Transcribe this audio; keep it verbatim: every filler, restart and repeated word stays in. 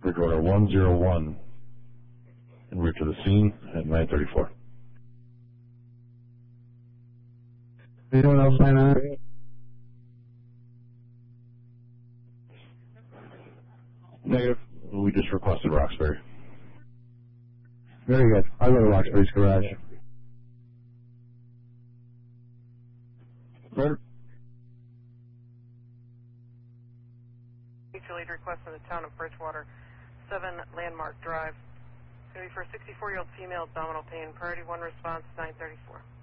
Bridgewater one zero one, en route to the scene at nine thirty-four. Anyone else sign on? Negative. We just requested Roxbury. Very good. I'll go to Roxbury's garage. Murder. Mutual aid request in the town of Bridgewater, seven Landmark Drive. It's going to be for a sixty-four-year-old female, abdominal pain. Priority one response, nine thirty-four.